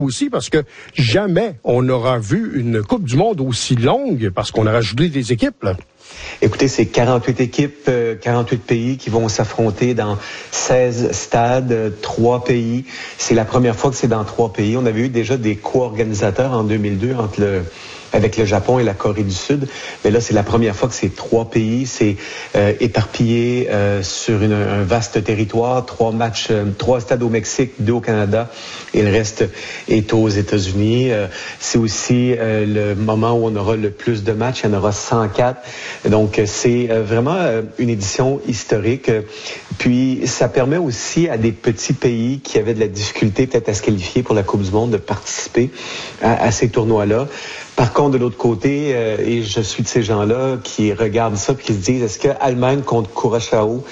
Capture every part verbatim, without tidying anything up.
aussi, parce que jamais on aura vu une Coupe du monde aussi longue, parce qu'on a rajouté des équipes, là. Écoutez, c'est quarante-huit équipes, euh, quarante-huit pays qui vont s'affronter dans seize stades, euh, trois pays. C'est la première fois que c'est dans trois pays. On avait eu déjà des co-organisateurs en deux mille deux entre le avec le Japon et la Corée du Sud. Mais là, c'est la première fois que c'est trois pays. C'est euh, éparpillé euh, sur une, un vaste territoire. Trois matchs, euh, trois stades au Mexique, deux au Canada et le reste est aux États-Unis. Euh, c'est aussi euh, le moment où on aura le plus de matchs. Il y en aura cent quatre. Donc, c'est euh, vraiment euh, une édition historique. Puis, ça permet aussi à des petits pays qui avaient de la difficulté peut-être à se qualifier pour la Coupe du monde de participer à, à ces tournois-là. Par contre, de l'autre côté, euh, et je suis de ces gens-là qui regardent ça et qui se disent, est-ce que Allemagne contre Curaçao,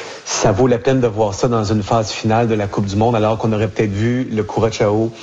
ça vaut la peine de voir ça dans une phase finale de la Coupe du monde, alors qu'on aurait peut-être vu le Curaçao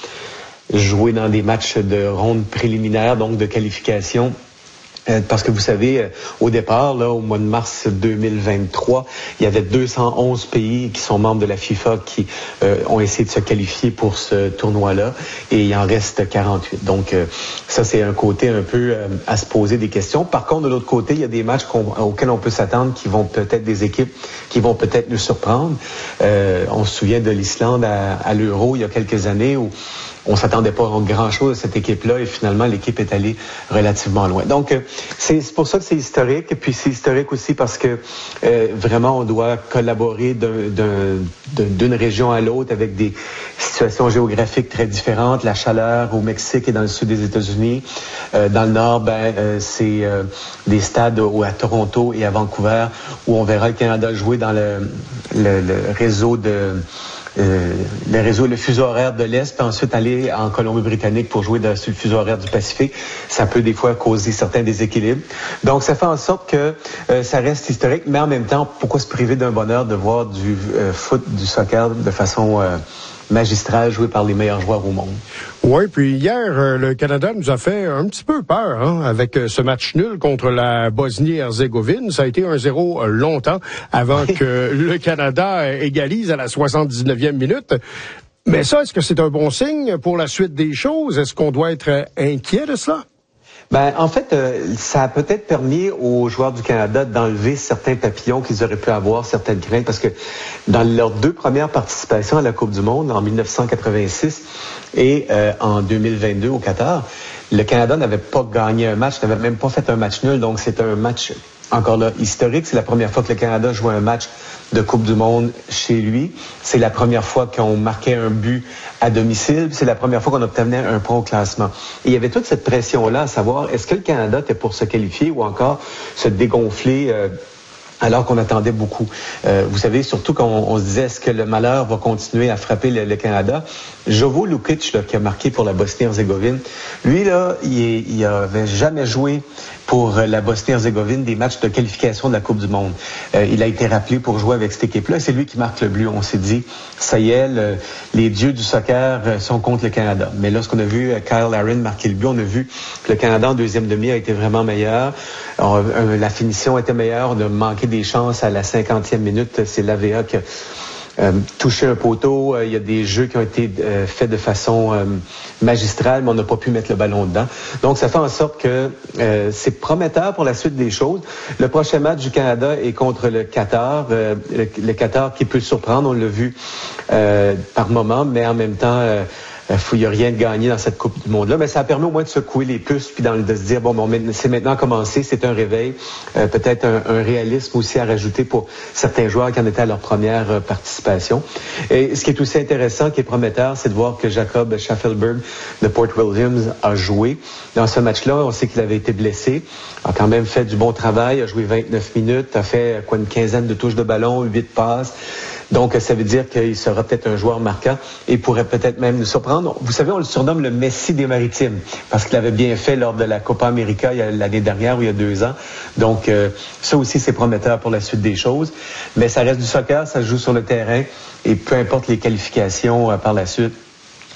jouer dans des matchs de ronde préliminaire, donc de qualification? Euh, parce que vous savez, euh, au départ, là, au mois de mars deux mille vingt-trois, il y avait deux cent onze pays qui sont membres de la FIFA qui euh, ont essayé de se qualifier pour ce tournoi-là, et il en reste quarante-huit. Donc, euh, ça, c'est un côté un peu euh, à se poser des questions. Par contre, de l'autre côté, il y a des matchs qu'on, auxquels on peut s'attendre qui vont peut-être des équipes qui vont peut-être nous surprendre. Euh, on se souvient de l'Islande à, à l'Euro il y a quelques années où on s'attendait pas à grand-chose de cette équipe-là et finalement, l'équipe est allée relativement loin. Donc, euh, c'est, c'est pour ça que c'est historique. Et puis, c'est historique aussi parce que euh, vraiment, on doit collaborer d'un, d'un, d'une région à l'autre avec des situations géographiques très différentes. La chaleur au Mexique et dans le sud des États-Unis. Euh, dans le nord, ben, euh, c'est euh, des stades où, à Toronto et à Vancouver où on verra le Canada jouer dans le, le, le réseau de... Euh, le réseau, le fuseau horaire de l'Est, puis ensuite aller en Colombie-Britannique pour jouer dans, sur le fuseau horaire du Pacifique. Ça peut des fois causer certains déséquilibres. Donc, ça fait en sorte que euh, ça reste historique, mais en même temps, pourquoi se priver d'un bonheur de voir du euh, foot, du soccer de façon euh, magistrale, joué par les meilleurs joueurs au monde? Oui, puis hier, euh, le Canada nous a fait un petit peu peur hein, avec euh, ce match nul contre la Bosnie-Herzégovine. Ça a été un zéro euh, longtemps avant oui. que le Canada égalise à la soixante-dix-neuvième minute. Mais ça, est-ce que c'est un bon signe pour la suite des choses? Est-ce qu'on doit être euh, inquiet de cela? Ben, en fait, euh, ça a peut-être permis aux joueurs du Canada d'enlever certains papillons qu'ils auraient pu avoir, certaines craintes, parce que dans leurs deux premières participations à la Coupe du monde, en dix-neuf cent quatre-vingt-six et euh, en deux mille vingt-deux au Qatar, le Canada n'avait pas gagné un match, n'avait même pas fait un match nul, donc c'est un match encore là historique. C'est la première fois que le Canada joue un match de Coupe du monde chez lui. C'est la première fois qu'on marquait un but à domicile. C'est la première fois qu'on obtenait un point au classement. Et il y avait toute cette pression-là à savoir, est-ce que le Canada était pour se qualifier ou encore se dégonfler euh, alors qu'on attendait beaucoup. Euh, vous savez, surtout quand on, on se disait, est-ce que le malheur va continuer à frapper le, le Canada? Jovo Lukic, là, qui a marqué pour la Bosnie-Herzégovine, lui, là, il, il avait jamais joué pour la Bosnie-Herzégovine des matchs de qualification de la Coupe du monde. Euh, il a été rappelé pour jouer avec cette équipe-là. C'est lui qui marque le but. On s'est dit, ça y est, le, les dieux du soccer sont contre le Canada. Mais lorsqu'on a vu Kyle Larin marquer le but, on a vu que le Canada en deuxième demi a été vraiment meilleur. On, euh, la finition était meilleure. On a manqué des chances à la cinquantième minute. C'est l'A V A qui a euh, touché un poteau. Euh, il y a des jeux qui ont été euh, faits de façon euh, magistrale, mais on n'a pas pu mettre le ballon dedans. Donc, ça fait en sorte que euh, c'est prometteur pour la suite des choses. Le prochain match du Canada est contre le Qatar. Euh, le, le Qatar qui peut surprendre, on l'a vu euh, par moment, mais en même temps... Euh, il n'y a rien de gagné dans cette Coupe du monde-là, mais ça a permis au moins de secouer les puces puis dans le, de se dire, bon, bon c'est maintenant commencé, c'est un réveil, euh, peut-être un, un réalisme aussi à rajouter pour certains joueurs qui en étaient à leur première euh, participation. Et ce qui est aussi intéressant, qui est prometteur, c'est de voir que Jacob Shaffelburg de Port Williams a joué. Dans ce match-là, on sait qu'il avait été blessé, a quand même fait du bon travail, a joué vingt-neuf minutes, a fait quoi, une quinzaine de touches de ballon, huit passes. Donc, ça veut dire qu'il sera peut-être un joueur marquant et pourrait peut-être même nous surprendre. Vous savez, on le surnomme le Messi des Maritimes parce qu'il avait bien fait lors de la Copa América l'année dernière ou il y a deux ans. Donc, euh, ça aussi, c'est prometteur pour la suite des choses. Mais ça reste du soccer, ça se joue sur le terrain et peu importe les qualifications euh, par la suite,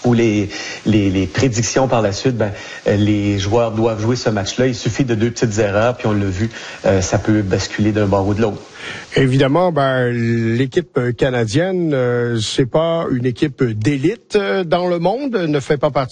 ou les, les, les prédictions par la suite, ben, les joueurs doivent jouer ce match-là. Il suffit de deux petites erreurs, puis on l'a vu, euh, ça peut basculer d'un bord ou de l'autre. Évidemment, ben, l'équipe canadienne, euh, c'est pas une équipe d'élite dans le monde, ne fait pas partie